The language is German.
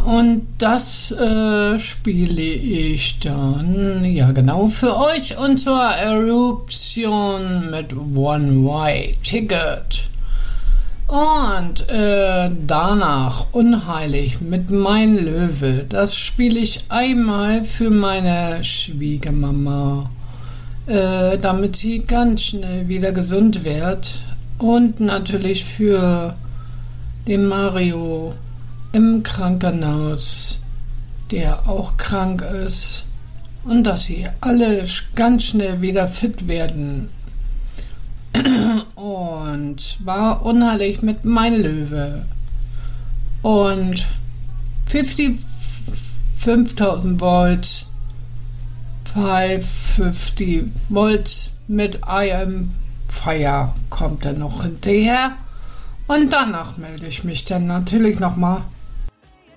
Und das spiele ich dann, ja genau, für euch, und zwar Eruption mit One-Way-Ticket. Und danach Unheilig mit Mein Löwe. Das spiele ich einmal für meine Schwiegermama, damit sie ganz schnell wieder gesund wird. Und natürlich für den Mario im Krankenhaus, der auch krank ist. Und dass sie alle ganz schnell wieder fit werden. Und war Unheilig mit Mein Löwe. Und 5000 Volt, 550 Volt mit I Am Fire kommt dann noch hinterher. Und danach melde ich mich dann natürlich nochmal.